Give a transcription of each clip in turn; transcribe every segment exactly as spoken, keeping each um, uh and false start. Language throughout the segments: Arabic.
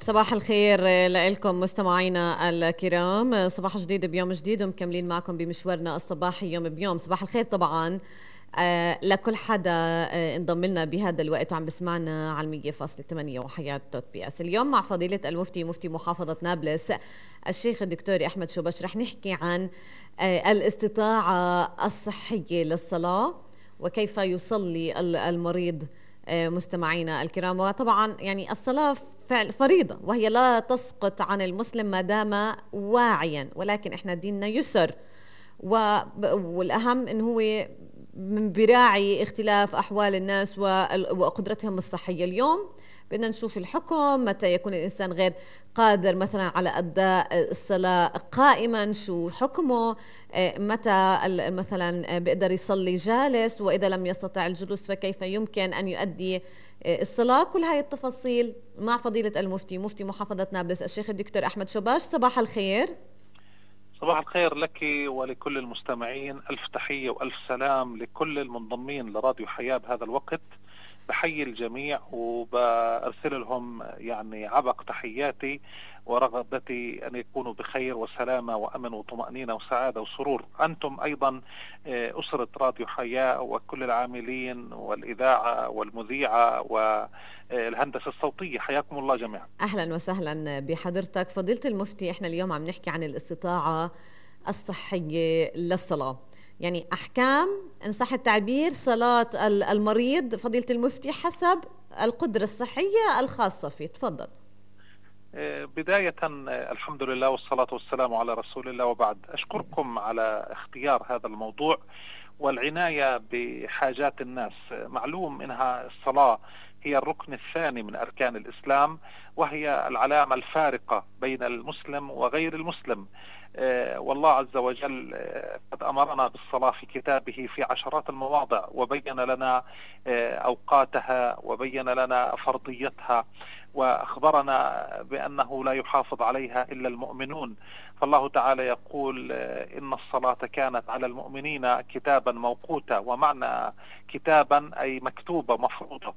صباح الخير لكم مستمعينا الكرام. صباح جديد بيوم جديد ومكملين معكم بمشوارنا الصباحي يوم بيوم. صباح الخير طبعا آه لكل حدا آه انضم لنا بهذا الوقت وعم بسمعنا على مية فاصلة ثمانية وحياة دوت بي اس. اليوم مع فضيلة المفتي مفتي محافظة نابلس الشيخ الدكتور أحمد شوبش رح نحكي عن آه الاستطاعة الصحية للصلاة وكيف يصلي المريض. مستمعينا الكرام، وطبعا يعني الصلاة فعل فريضة وهي لا تسقط عن المسلم ما دام واعيا، ولكن احنا ديننا يسر، والأهم إنه هو براعي اختلاف أحوال الناس وقدرتهم الصحية. اليوم بدنا نشوف الحكم متى يكون الإنسان غير قادر مثلا على أداء الصلاة قائما، شو حكمه، متى مثلا بيقدر يصلي جالس، وإذا لم يستطع الجلوس فكيف يمكن أن يؤدي الصلاة. كل هاي التفاصيل مع فضيلة المفتي مفتي محافظة نابلس الشيخ الدكتور أحمد شوباش. صباح الخير. صباح الخير لك ولكل المستمعين، ألف تحية وألف سلام لكل المنضمين لراديو حياة بهذا الوقت. بحيي الجميع وبأرسل لهم يعني عبق تحياتي ورغبتي أن يكونوا بخير وسلامة وأمن وطمأنينة وسعادة وسرور. أنتم أيضا أسرة راديو حياة وكل العاملين والإذاعة والمذيعة والهندسة الصوتية، حياكم الله جميعا. أهلا وسهلا بحضرتك فضيلة المفتي. احنا اليوم عم نحكي عن الاستطاعة الصحية للصلاة، يعني أحكام إن صح التعبير صلاة المريض فضيلة المفتي حسب القدرة الصحية الخاصة فيه. تفضل. بداية الحمد لله والصلاة والسلام على رسول الله، وبعد أشكركم على اختيار هذا الموضوع والعناية بحاجات الناس. معلوم إنها الصلاة هي الركن الثاني من أركان الإسلام، وهي العلامة الفارقة بين المسلم وغير المسلم. آه والله عز وجل آه قد أمرنا بالصلاة في كتابه في عشرات المواضع، وبين لنا آه أوقاتها وبين لنا فرضيتها، وأخبرنا بأنه لا يحافظ عليها إلا المؤمنون. فالله تعالى يقول إن الصلاة كانت على المؤمنين كتابا موقوتا، ومعنى كتابا أي مكتوبة مفروضة،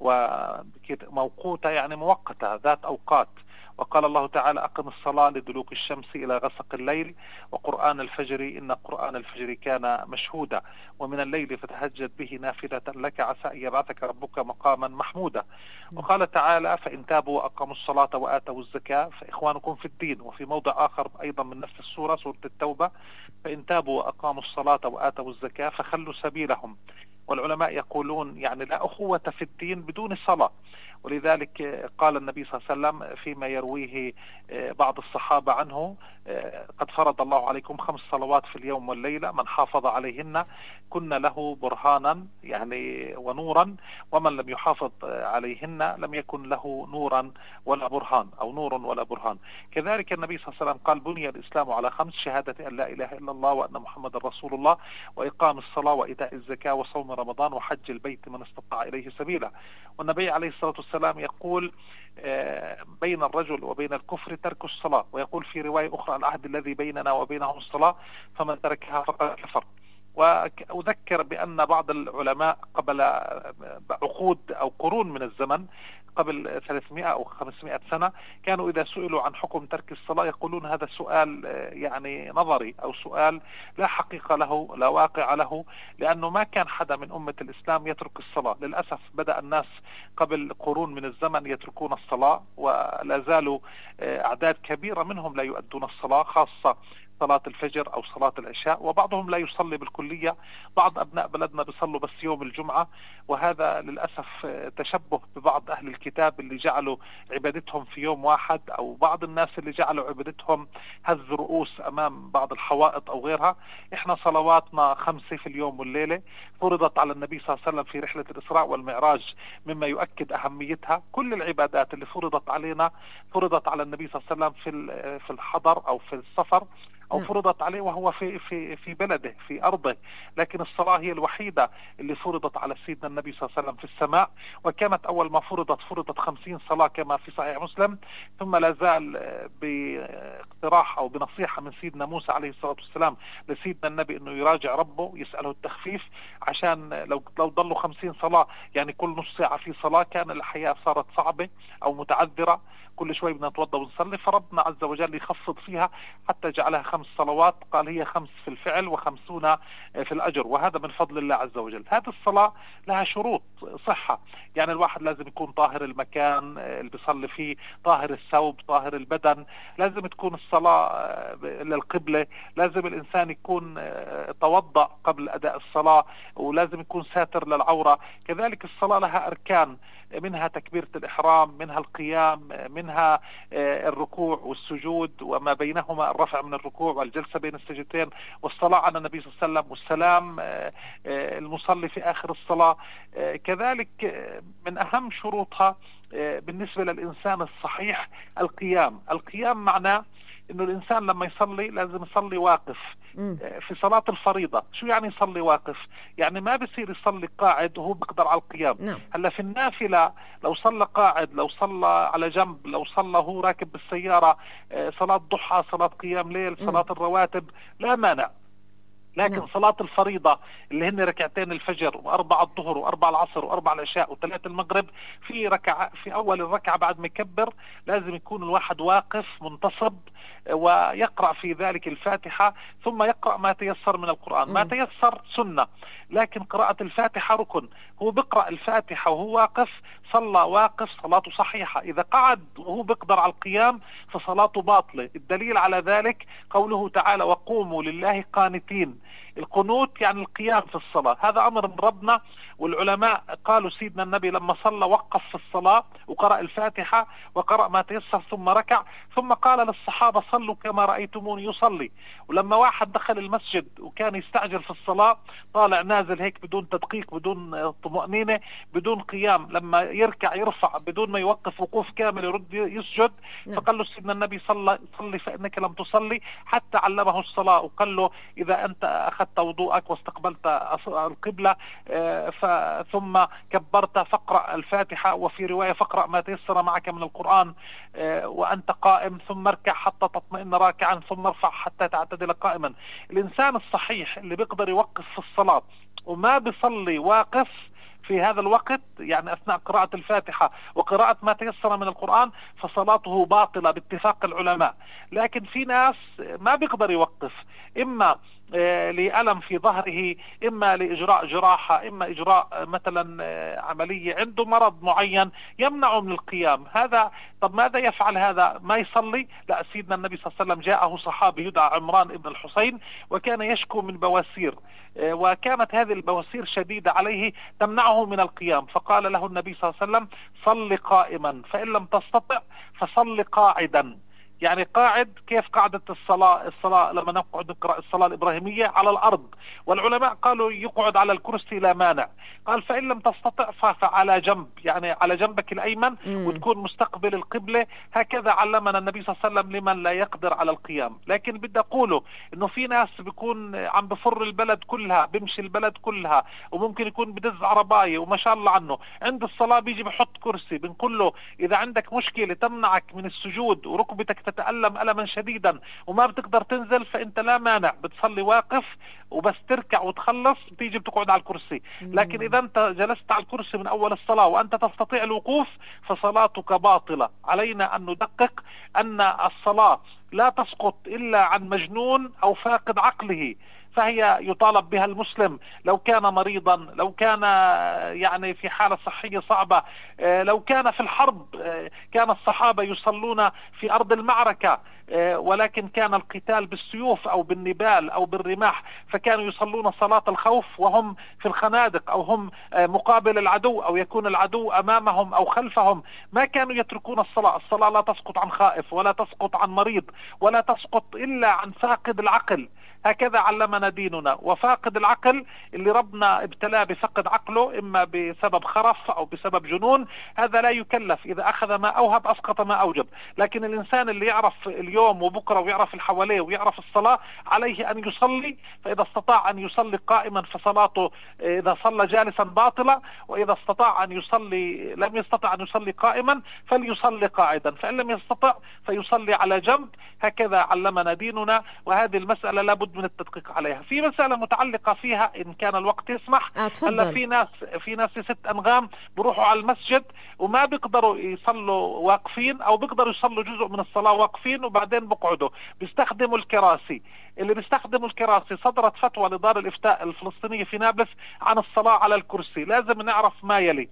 وموقوتة يعني مؤقتة ذات أوقات. وقال الله تعالى أقم الصلاة لدلوك الشمس إلى غسق الليل وقرآن الفجر إن قرآن الفجر كان مشهودا ومن الليل فتهجد به نافلة لك عسى أن يبعثك ربك مقاما محمودا. وقال تعالى فإن تابوا وأقاموا الصلاة وآتوا الزكاة فإخوانكم في الدين. وفي موضع آخر أيضا من نفس السورة سورة التوبة فإن تابوا وأقاموا الصلاة وآتوا الزكاة فخلوا سبيلهم. والعلماء يقولون يعني لا أخوة في الدين بدون صلاة، ولذلك قال النبي صلى الله عليه وسلم فيما يرويه بعض الصحابة عنه قد فرض الله عليكم خمس صلوات في اليوم والليلة من حافظ عليهن كن له برهانا يعني ونورا، ومن لم يحافظ عليهن لم يكن له نورا ولا برهان أو نور ولا برهان. كذلك النبي صلى الله عليه وسلم قال بني الإسلام على خمس: شهادة أن لا إله إلا الله وأن محمد رسول الله وإقام الصلاة وإيتاء الزكاة وصوم رمضان وحج البيت من استطاع إليه سبيلا. والنبي عليه الصلاة والسلام يقول بين الرجل وبين الكفر ترك الصلاة، ويقول في رواية أخرى العهد الذي بيننا وبينهم الصلاة فمن تركها فقد كفر. وأذكر بأن بعض العلماء قبل عقود أو قرون من الزمن قبل ثلاثمائة أو خمسمائة سنة كانوا إذا سئلوا عن حكم ترك الصلاة يقولون هذا سؤال يعني نظري أو سؤال لا حقيقة له لا واقع له، لأنه ما كان حدا من أمة الإسلام يترك الصلاة. للأسف بدأ الناس قبل قرون من الزمن يتركون الصلاة، ولا زالوا أعداد كبيرة منهم لا يؤدون الصلاة، خاصة صلاة الفجر أو صلاة العشاء، وبعضهم لا يصلي بالكلية. بعض أبناء بلدنا بيصلوا بس يوم الجمعة، وهذا للأسف تشبه ببعض أهل الكتاب اللي جعلوا عبادتهم في يوم واحد، أو بعض الناس اللي جعلوا عبادتهم هز رؤوس أمام بعض الحوائط أو غيرها. إحنا صلواتنا خمسة في اليوم والليلة فرضت على النبي صلى الله عليه وسلم في رحلة الإسراء والمعراج، مما يؤكد أهميتها. كل العبادات اللي فرضت علينا فرضت على النبي صلى الله عليه وسلم في في الحضر أو في السفر أو فرضت عليه وهو في في في بلده في أرضه، لكن الصلاة هي الوحيدة اللي فرضت على سيدنا النبي صلى الله عليه وسلم في السماء. وكانت أول ما فرضت فرضت خمسين صلاة كما في صحيح مسلم، ثم لا زال باقتراح أو بنصيحة من سيدنا موسى عليه الصلاة والسلام لسيدنا النبي أنه يراجع ربه يسأله التخفيف، عشان لو لو ضلوا خمسين صلاة يعني كل نص ساعة في صلاة كان الحياة صارت صعبة أو متعذرة، كل شوي بدنا نتوضا ونصلي، فربنا عز وجل يخفض فيها حتى جعلها خمس صلوات، قال هي خمس في الفعل وخمسون في الأجر، وهذا من فضل الله عز وجل. هذه الصلاة لها شروط صحة، يعني الواحد لازم يكون طاهر المكان اللي بيصلي فيه، طاهر الثوب، طاهر البدن، لازم تكون الصلاة للقبلة، لازم الإنسان يكون توضأ قبل أداء الصلاة، ولازم يكون ساتر للعورة. كذلك الصلاة لها أركان، منها تكبيرة الإحرام، منها القيام، منها الركوع والسجود وما بينهما، الرفع من الركوع والجلسة بين السجدتين، والصلاة على النبي صلى الله عليه وسلم، والسلام المصلي في آخر الصلاة. كذلك من أهم شروطها بالنسبة للإنسان الصحيح القيام. القيام معناه إنه الإنسان لما يصلي لازم يصلي واقف في صلاة الفريضة. شو يعني يصلي واقف؟ يعني ما بصير يصلي قاعد وهو بيقدر على القيام. نعم. هلا في النافلة لو صلى قاعد، لو صلى على جنب، لو صلى هو راكب بالسيارة، صلاة ضحى، صلاة قيام ليل، صلاة الرواتب، لا مانع. لكن نعم. صلاة الفريضة اللي هن ركعتين الفجر وأربع الظهر وأربع العصر وأربع العشاء وثلاث المغرب، في ركعة في أول الركعة بعد ما يكبر لازم يكون الواحد واقف منتصب ويقرأ في ذلك الفاتحة، ثم يقرأ ما تيسر من القرآن. ما تيسر سنة، لكن قراءة الفاتحة ركن. هو بقرأ الفاتحة وهو واقف، صلى واقف، صلاته صحيحة. إذا قعد وهو بيقدر على القيام فصلاته باطلة. الدليل على ذلك قوله تعالى: وقوموا لله قانتين. القنوت يعني القيام في الصلاة، هذا أمر من ربنا. والعلماء قالوا سيدنا النبي لما صلى وقف في الصلاة وقرأ الفاتحة وقرأ ما تيسر ثم ركع، ثم قال للصحابة: صلوا كما رأيتموني يصلي. ولما واحد دخل المسجد وكان يستعجل في الصلاة، طالع نازل هيك بدون تدقيق، بدون طمأنينة، بدون قيام، لما يركع يرفع بدون ما يوقف وقوف كامل يرد يسجد، فقال له سيدنا النبي: صلى صلي فإنك لم تصلي. حتى علمه الصلاة وقال له: إذا أنت أخذت وضوءك واستقبلت القبلة ثم كبرت فاقرأ الفاتحة، وفي رواية فاقرأ ما تيسر معك من القرآن وأنت قائم، ثم اركع حتى تطمئن راكعا، ثم ارفع حتى تعتدل قائما. الإنسان الصحيح اللي بيقدر يوقف في الصلاة وما بيصلي واقف في هذا الوقت، يعني أثناء قراءة الفاتحة وقراءة ما تيسر من القرآن، فصلاته باطلة باتفاق العلماء. لكن في ناس ما بيقدر يوقف، إما لألم في ظهره، إما لإجراء جراحة، إما إجراء مثلا عملية، عنده مرض معين يمنعه من القيام. هذا طب ماذا يفعل؟ هذا ما يصلي؟ لا، سيدنا النبي صلى الله عليه وسلم جاءه صحابي يدعى عمران ابن الحسين، وكان يشكو من بواسير، وكانت هذه البواسير شديدة عليه تمنعه من القيام، فقال له النبي صلى الله عليه وسلم: صل قائما، فإن لم تستطع فصل قاعدا. يعني قاعد، كيف قاعدة الصلاة؟ الصلاة لما نقعد نقرأ الصلاة الإبراهيمية على الأرض، والعلماء قالوا يقعد على الكرسي لا مانع. قال: فإن لم تستطع فعلى جنب، يعني على جنبك الأيمن وتكون مستقبل القبلة. هكذا علمنا النبي صلى الله عليه وسلم لمن لا يقدر على القيام. لكن بدي أقوله إنه في ناس بيكون عم بفر البلد كلها، بمشي البلد كلها، وممكن يكون بدز عرباية وما شاء الله عنه، عند الصلاة بيجي بحط كرسي. بنقول له: إذا عندك مشكلة تمنعك من السجود وركبتك تتألم ألما شديدا وما بتقدر تنزل، فأنت لا مانع بتصلي واقف، وبس تركع وتخلص بتيجي بتقعد على الكرسي. لكن إذا أنت جلست على الكرسي من أول الصلاة وأنت تستطيع الوقوف فصلاتك باطلة. علينا أن ندقق أن الصلاة لا تسقط إلا عن مجنون أو فاقد عقله، فهي يطالب بها المسلم لو كان مريضا، لو كان يعني في حالة صحية صعبة، لو كان في الحرب. كان الصحابة يصلون في أرض المعركة، ولكن كان القتال بالسيوف أو بالنبال أو بالرماح، فكانوا يصلون صلاة الخوف وهم في الخنادق أو هم مقابل العدو، أو يكون العدو أمامهم أو خلفهم. ما كانوا يتركون الصلاة. الصلاة لا تسقط عن خائف، ولا تسقط عن مريض، ولا تسقط إلا عن فاقد العقل. هكذا علمنا ديننا. وفاقد العقل اللي ربنا ابتلاه بفقد عقله إما بسبب خرف أو بسبب جنون، هذا لا يكلف، إذا أخذ ما أوهب أسقط ما أوجب. لكن الإنسان اللي يعرف اليوم وبكرة ويعرف اللي حواليه ويعرف الصلاة عليه أن يصلي، فإذا استطاع أن يصلي قائما فصلاته إذا صلى جالسا باطلة، وإذا استطاع أن يصلي لم يستطع أن يصلي قائما فليصلي قاعدا، فإن لم يستطع فيصلي على جنب. هكذا علمنا ديننا، وهذه المسألة لابد من التدقيق عليها. في مسألة متعلقة فيها إن كان الوقت يسمح. هلا في ناس في ناس ست أنغام بروحوا على المسجد وما بيقدروا يصلوا واقفين، أو بيقدروا يصلوا جزء من الصلاة واقفين وبعدين بقعدوا، بيستخدموا الكراسي. اللي بيستخدموا الكراسي صدرت فتوى لدار الإفتاء الفلسطينية في نابلس عن الصلاة على الكرسي. لازم نعرف ما يلي: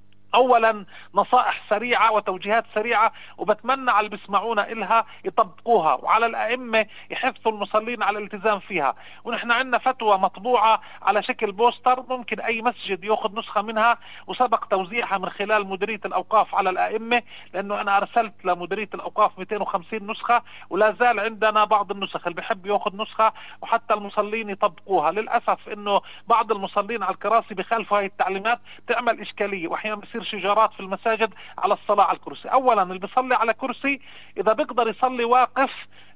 اولا نصائح سريعة وتوجيهات سريعة، وبتمنى على اللي بيسمعونا إلها يطبقوها، وعلى الأئمة يحثوا المصلين على الالتزام فيها. ونحن عندنا فتوى مطبوعة على شكل بوستر، ممكن أي مسجد يأخذ نسخة منها، وسبق توزيعها من خلال مديرية الأوقاف على الأئمة، لأنه أنا أرسلت لمديرية الأوقاف مئتين وخمسين نسخة، ولا زال عندنا بعض النسخ. اللي بحب يأخذ نسخة وحتى المصلين يطبقوها. للأسف إنه بعض المصلين على الكراسي بخالفوا هاي التعليمات، تعمل إشكالية، وأحيانا شجارات في المساجد على الصلاة على الكرسي. اولا اللي بيصلي على كرسي اذا بيقدر يصلي واقف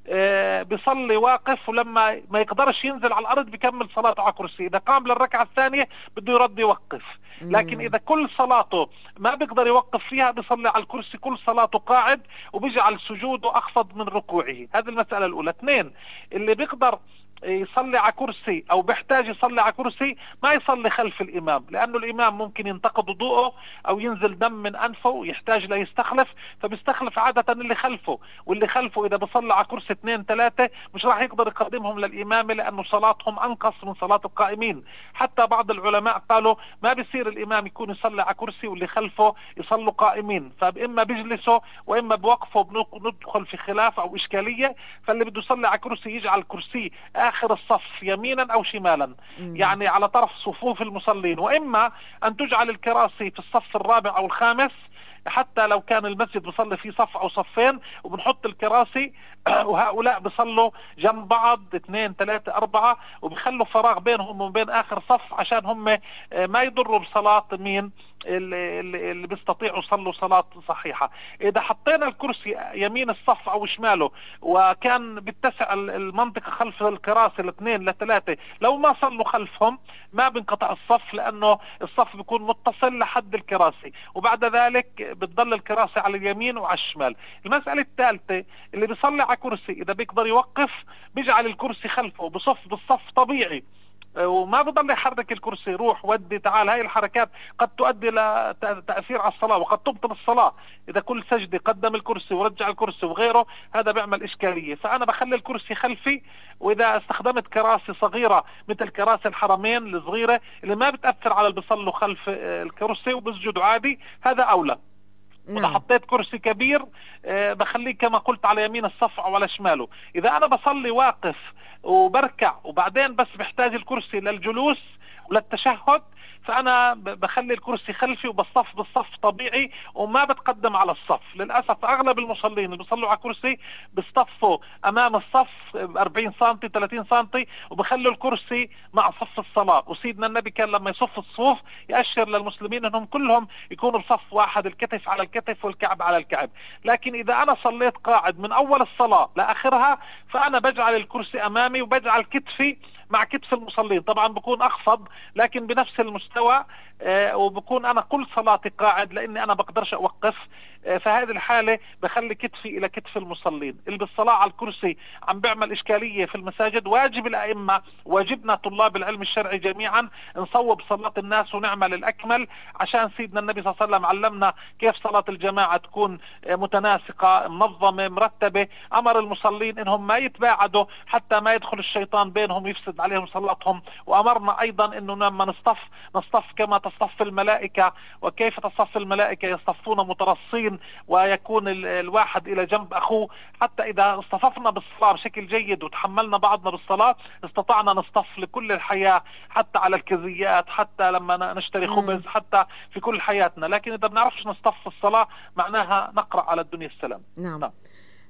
آه بيصلي واقف، ولما ما يقدرش ينزل على الارض بيكمل صلاته على كرسي. اذا قام للركعة الثانية بده يرد يوقف. لكن اذا كل صلاته ما بيقدر يوقف فيها بيصلي على الكرسي كل صلاته قاعد، وبيجعل سجوده اخفض من ركوعه. هذه المسألة الاولى. اثنين، اللي بيقدر يصلي على كرسي او بيحتاج يصلي على كرسي ما يصلي خلف الامام، لانه الامام ممكن ينتقد وضوءه او ينزل دم من انفه ويحتاج ليستخلف، فبيستخلف عادة اللي خلفه. واللي خلفه اذا بصلي على كرسي اثنين ثلاثة مش راح يقدر يقدمهم للامامة، لانه صلاتهم انقص من صلاة القائمين. حتى بعض العلماء قالوا ما بيصير الامام يكون يصلي على كرسي واللي خلفه يصلوا قائمين، فاما بيجلسوا واما بوقفوا، بندخل في خلاف او اشكالية. فاللي بده يصلي على كرسي يجعل الكرسي آخر الصف يمينا أو شمالا، يعني على طرف صفوف المصلين، وإما أن تجعل الكراسي في الصف الرابع أو الخامس، حتى لو كان المسجد بيصلي فيه صف أو صفين، وبنحط الكراسي وهؤلاء بيصلوا جنب بعض اثنين ثلاثة أربعة، وبيخلوا فراغ بينهم وبين آخر صف عشان هم ما يضروا بصلاة مين اللي, اللي بيستطيعوا يصلوا صلاة صحيحة. إذا حطينا الكرسي يمين الصف أو شماله وكان بتسع المنطقة خلف الكراسي الاثنين لثلاثة، لو ما صلوا خلفهم ما بنقطع الصف، لأنه الصف بيكون متصل لحد الكراسي، وبعد ذلك بتضل الكراسي على اليمين وعلى الشمال. المسألة الثالثة، اللي بيصلي على كرسي إذا بيقدر يوقف بيجعل الكرسي خلفه بصف بالصف طبيعي، وما بضل يحرك الكرسي روح ودي تعال. هاي الحركات قد تؤدي لتأثير على الصلاة وقد تبطل الصلاة. إذا كل سجدة قدم الكرسي ورجع الكرسي وغيره هذا بيعمل إشكالية. فأنا بخلي الكرسي خلفي، وإذا استخدمت كراسي صغيرة مثل كراسي الحرمين الصغيرة اللي ما بتأثر على اللي بيصلوا خلف الكرسي وبسجدوا عادي، هذا أولى. وإذا حطيت كرسي كبير أه بخليه كما قلت على يمين الصف أو على شماله. إذا أنا بصلي واقف وبركع وبعدين بس بحتاج الكرسي للجلوس وللتشهد، فأنا بخلي الكرسي خلفي وبالصف بالصف طبيعي وما بتقدم على الصف. للأسف أغلب المصلين اللي بيصلوا على كرسي بيصطفوا أمام الصف أربعين سنتي ثلاثين سنتي وبخلوا الكرسي مع صف الصلاة. وسيدنا النبي كان لما يصف الصفوف يأشر للمسلمين أنهم كلهم يكونوا بصف واحد، الكتف على الكتف والكعب على الكعب. لكن إذا أنا صليت قاعد من أول الصلاة لآخرها فأنا بجعل الكرسي أمامي وبجعل كتفي مع كتف المصلين. طبعا بكون أخفض لكن بنفس المستوى، آه وبكون أنا كل صلاتي قاعد لأني أنا بقدرش أوقف. آه فهذه الحالة بخلي كتفي إلى كتف المصلين. اللي بالصلاة على الكرسي عم بيعمل إشكالية في المساجد. واجب الأئمة، واجبنا طلاب العلم الشرعي جميعا نصوب صلاة الناس ونعمل الأكمل، عشان سيدنا النبي صلى الله عليه وسلم علمنا كيف صلاة الجماعة تكون آه متناسقة منظمة مرتبة. أمر المصلين إنهم ما يتباعدوا حتى ما يدخل الشيطان بينهم يفسد عليهم صلاتهم. وأمرنا أيضا إنه لما نصطف نصطف كما تصطف الملائكة. وكيف تصطف الملائكة؟ يصطفون مترصين ويكون الواحد إلى جنب أخوه، حتى إذا اصطففنا بالصلاة بشكل جيد وتحملنا بعضنا بالصلاة استطعنا نصطف لكل الحياة، حتى على الكزيات، حتى لما نشتري خبز، حتى في كل حياتنا. لكن إذا بنعرفش نصطف الصلاة معناها نقرأ على الدنيا السلام. نعم, نعم.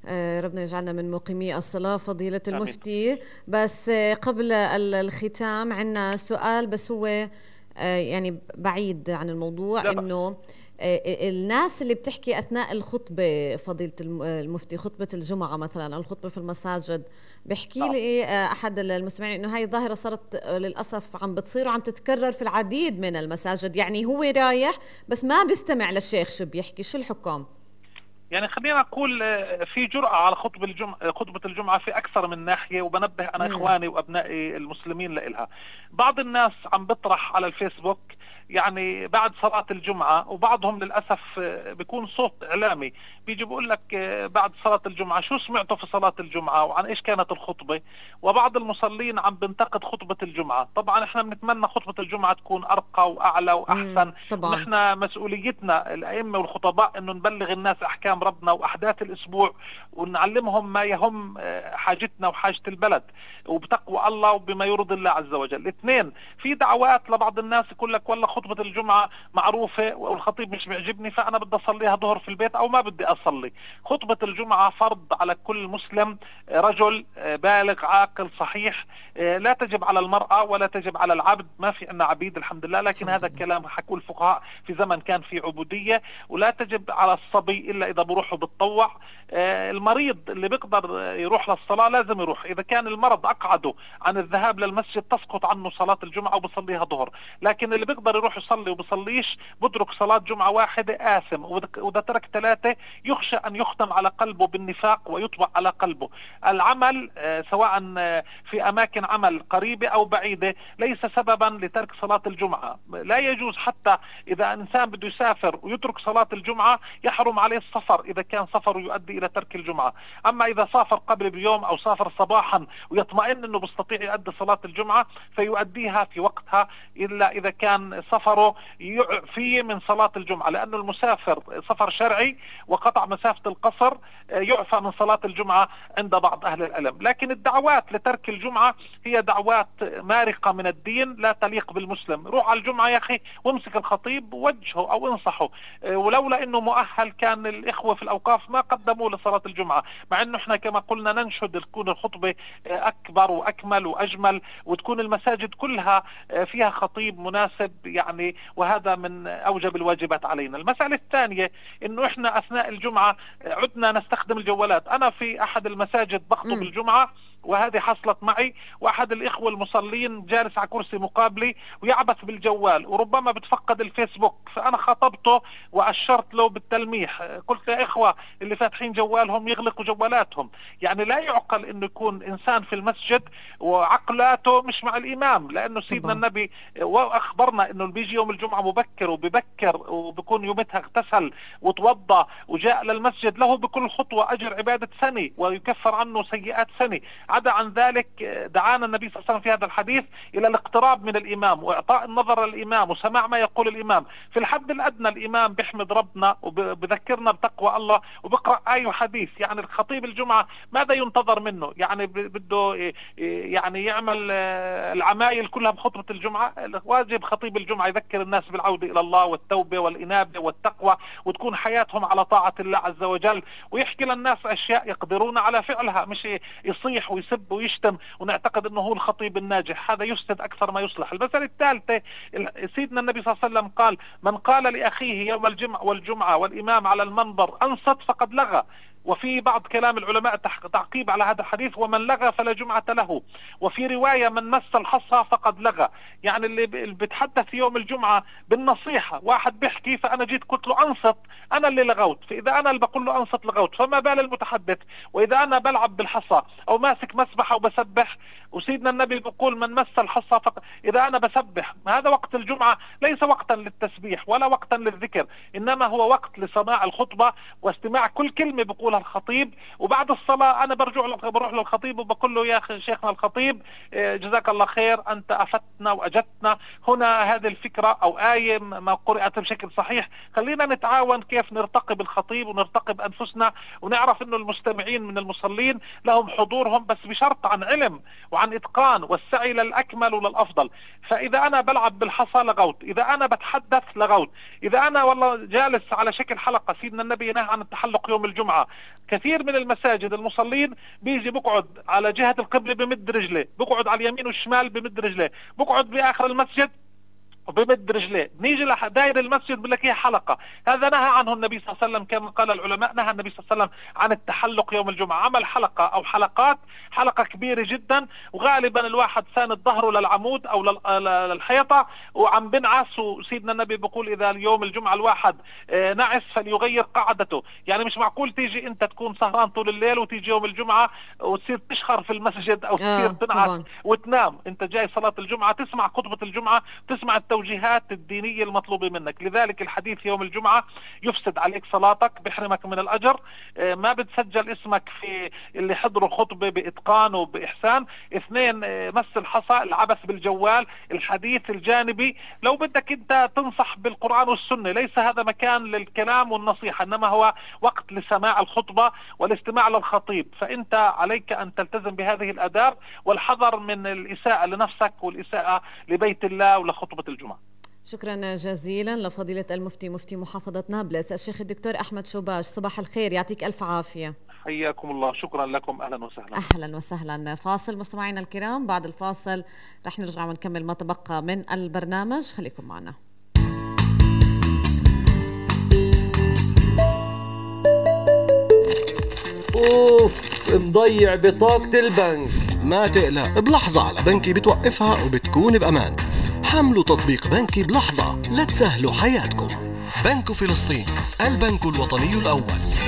ربنا يجعلنا من مقيمي الصلاة فضيلة المفتي. بس قبل الختام عنا سؤال، بس هو يعني بعيد عن الموضوع، إنه الناس اللي بتحكي أثناء الخطبة فضيلة المفتي، خطبة الجمعة مثلا، الخطبة في المساجد، بحكي لي أحد المستمعين إنه هاي الظاهرة صارت للأسف عم بتصير وعم تتكرر في العديد من المساجد، يعني هو رايح بس ما بيستمع للشيخ شو بيحكي. شو الحكم؟ يعني خلينا نقول في جرأة على خطبة الجمعة خطبة الجمعة في أكثر من ناحية، وبنبه أنا مم. إخواني وأبنائي المسلمين لإلها. بعض الناس عم بيطرح على الفيسبوك يعني بعد صلاة الجمعة، وبعضهم للأسف بيكون صوت إعلامي بيجي بيقول لك بعد صلاة الجمعة شو سمعته في صلاة الجمعة وعن إيش كانت الخطبة، وبعض المصلين عم بنتقد خطبة الجمعة. طبعا إحنا بنتمنى خطبة الجمعة تكون أرقى وأعلى وأحسن. نحن مسؤوليتنا الأئمة والخطباء إنه نبلغ الناس أحكام ربنا وأحداث الأسبوع، ونعلمهم ما يهم حاجتنا وحاجة البلد، وبتقوى الله وبما يرضي الله عز وجل. اثنين، في دعوات لبعض الناس يقول لك والله خطبة الجمعة معروفة والخطيب مش بيعجبني فأنا بدي أصليها ظهر في البيت أو ما بدي أصلي. خطبة الجمعة فرض على كل مسلم، رجل بالغ عاقل صحيح، لا تجب على المرأة ولا تجب على العبد، ما في عنا عبيد الحمد لله، لكن هذا الكلام حكوا الفقهاء في زمن كان في عبودية. ولا تجب على الصبي إلا إذا بروح وبتطوع. المريض اللي بيقدر يروح للصلاة لازم يروح، إذا كان المرض أقعده عن الذهاب للمسجد تسقط عنه صلاة الجمعة وبصليها ظهر. لكن اللي بيقدر يروح يصلي وبصليش بدرك صلاة جمعة واحدة آثم، وإذا ترك ثلاثة يخشى أن يختم على قلبه بالنفاق ويطبع على قلبه. العمل سواء في أماكن عمل قريبة أو بعيدة ليس سببا لترك صلاة الجمعة. لا يجوز حتى إذا إنسان بده يسافر ويترك صلاة الجمعة يحرم عليه السفر إذا كان سفر يؤدي إلى ترك الجمعة. أما إذا سافر قبل بيوم أو سافر صباحا ويطمئن أنه بيستطيع يؤدي صلاة الجمعة فيؤديها في وقتها، إلا إذا كان سفره يعفي من صلاة الجمعة، لأنه المسافر سفر شرعي وقطع مسافة القصر يعفى من صلاة الجمعة عند بعض أهل العلم. لكن الدعوات لترك الجمعة هي دعوات مارقة من الدين لا تليق بالمسلم. روح على الجمعة يا أخي وامسك الخطيب ووجهه أو انصحه، ولولا أنه مؤهل كان الإخوة في الأوقاف ما قدموا لصلاة الجمعة، مع أنه إحنا كما قلنا ننشد تكون الخطبة أكبر وأكمل وأجمل، وتكون المساجد كلها فيها خطيب مناسب يعني، وهذا من أوجب الواجبات علينا. المسألة الثانية أنه إحنا أثناء الجمعة عدنا نستخدم الجوالات. أنا في أحد المساجد بخطب الجمعة وهذه حصلت معي، واحد الاخوه المصلين جالس على كرسي مقابلي ويعبث بالجوال وربما بتفقد الفيسبوك، فانا خاطبته واشرت له بالتلميح، قلت يا اخوه اللي فاتحين جوالهم يغلقوا جوالاتهم. يعني لا يعقل انه يكون انسان في المسجد وعقلاته مش مع الامام، لانه سيدنا النبي واخبرنا انه بيجي يوم الجمعه مبكر وببكر وبكون يومتها اغتسل وتوضى وجاء للمسجد له بكل خطوه اجر عباده سنه ويكفر عنه سيئات سنه. عدا عن ذلك دعانا النبي صلى الله عليه وسلم في هذا الحديث إلى الاقتراب من الإمام وإعطاء النظر للإمام وسماع ما يقول الإمام. في الحد الأدنى الإمام بيحمد ربنا وبذكرنا بتقوى الله وبقرأ آية وحديث. يعني الخطيب الجمعة ماذا ينتظر منه؟ يعني بده يعني يعمل العمايل كلها بخطبة الجمعة؟ واجب خطيب الجمعة يذكر الناس بالعودة إلى الله والتوبة والإنابة والتقوى، وتكون حياتهم على طاعة الله عز وجل، ويحكي للناس أشياء يقدرون على فعلها، مش يصيح ويسب ويشتم ونعتقد انه هو الخطيب الناجح. هذا يفسد اكثر ما يصلح. المسألة الثالثة، سيدنا النبي صلى الله عليه وسلم قال من قال لأخيه يوم الجمعة والجمعة والإمام على المنبر أنصت فقد لغى. وفي بعض كلام العلماء تعقيب على هذا الحديث ومن لغى فلا جمعة له. وفي رواية من مس الحصى فقد لغى. يعني اللي بيتحدث يوم الجمعة بالنصيحة، واحد بيحكي فأنا جيت قلت له أنصت أنا اللي لغوت، فإذا أنا اللي بقول له أنصت لغوت، فما بال المتحدث؟ وإذا أنا بلعب بالحصى أو ماسك مسبحة وبسبح وسيدنا النبي بيقول من مس الحصى فقد، إذا أنا بسبح هذا وقت الجمعة ليس وقتا للتسبيح ولا وقتا للذكر، إنما هو وقت لسماع الخطبة واستماع كل كلمة بقول الخطيب. وبعد الصلاة أنا برجع بروح للخطيب وبقول له يا شيخنا الخطيب جزاك الله خير أنت أفدتنا وأجدتنا هنا، هذه الفكرة أو آية ما قرأت بشكل صحيح، خلينا نتعاون كيف نرتقي بالخطيب ونرتقي بأنفسنا ونعرف أنه المستمعين من المصلين لهم حضورهم، بس بشرط عن علم وعن إتقان والسعي للأكمل وللأفضل. فإذا أنا بلعب بالحصى لغوت، إذا أنا بتحدث لغوت، إذا أنا والله جالس على شكل حلقة، سيدنا النبي نهى عن التحلق يوم الجمعة، كثير من المساجد المصلين بيجي بقعد على جهة القبلة بمد رجليه، بقعد على اليمين والشمال بمد رجليه، بقعد بآخر المسجد وبمد رجليه. نيجي لدائر المسجد بقول لك هي حلقة. هذا نهى عنه النبي صلى الله عليه وسلم، كما قال العلماء نهى النبي صلى الله عليه وسلم عن التحلق يوم الجمعة. عمل حلقة أو حلقات، حلقة كبيرة جدا، وغالبا الواحد ساند ظهره للعمود أو للحيطة وعم بنعس، وسيدنا النبي بيقول إذا يوم الجمعة الواحد نعس فليغير قعدته. يعني مش معقول تيجي أنت تكون سهران طول الليل وتيجي يوم الجمعة وتصير تشخر في المسجد أو تصير آه تنعس طبعا. وتنام. أنت جاي صلاة الجمعة تسمع خطبة الجمعة، تسمع التوجيهات الدينية المطلوبة منك. لذلك الحديث يوم الجمعة يفسد عليك صلاتك، بيحرمك من الأجر، ما بتسجل اسمك في اللي حضروا الخطبة بإتقان وبإحسان. اثنين، مس الحصى، العبث بالجوال، الحديث الجانبي. لو بدك انت تنصح بالقرآن والسنة، ليس هذا مكان للكلام والنصيحة، انما هو وقت لسماع الخطبة والاستماع للخطيب. فانت عليك ان تلتزم بهذه الآداب والحذر من الإساءة لنفسك والإساءة لبيت الله ولخطبة الجمعة. شكرا جزيلا لفضيلة المفتي مفتي محافظة نابلس الشيخ الدكتور أحمد شوباش. صباح الخير، يعطيك ألف عافية. حياكم الله، شكرا لكم، أهلا وسهلا. أهلا وسهلا. فاصل مستمعينا الكرام، بعد الفاصل رح نرجع ونكمل ما تبقى من البرنامج، خليكم معنا. اوف، مضيع بطاقة البنك. ما تقلق، بلحظة على بنكي بتوقفها وبتكون بأمان. حملوا تطبيق بنكي بلحظة لتسهلوا حياتكم. بنك فلسطين، البنك الوطني الأول.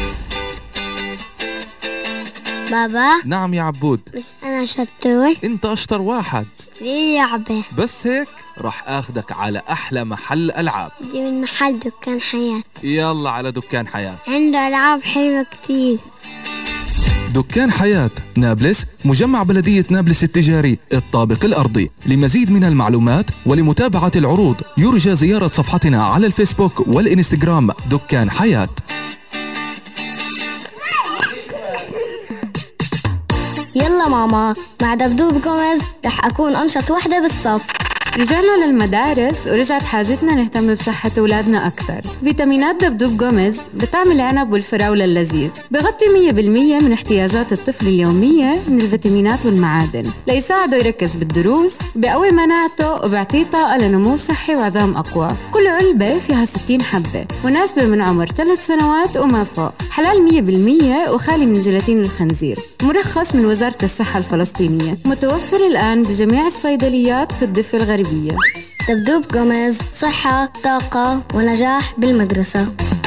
بابا. نعم يا عبود. بس أنا شطور. انت أشطر واحد. اشتري لعبة. بس هيك رح اخدك على أحلى محل ألعاب. بدي من محل دكان حياة. يلا على دكان حياة، عنده ألعاب حلوة كتير. دكان حياة نابلس، مجمع بلدية نابلس التجاري الطابق الأرضي. لمزيد من المعلومات ولمتابعة العروض يرجى زيارة صفحتنا على الفيسبوك والإنستغرام دكان حياة. يلا ماما، مع دبدوب جوميز رح أكون أنشط وحدة بالصف. رجعنا للمدارس ورجعت حاجتنا نهتم بصحة أولادنا أكثر. فيتامينات دبدوب جوميز بطعم العنب والفراولة اللذيذ، بغطي مية بالمية من احتياجات الطفل اليومية من الفيتامينات والمعادن، ليساعده يركز بالدروس، بقوي مناعته وبيعطيه طاقة لنمو صحي وعظام أقوى. كل علبة فيها ستين حبة، مناسبة من عمر ثلاث سنوات وما فوق، حلال مية بالمية وخالي من جيلاتين الخنزير، مرخص من وزارة الصحة الفلسطينية، متوفر الآن بجميع الصيدليات في الضفة الغربية. دبدوب جوميز، صحة، طاقة ونجاح بالمدرسة.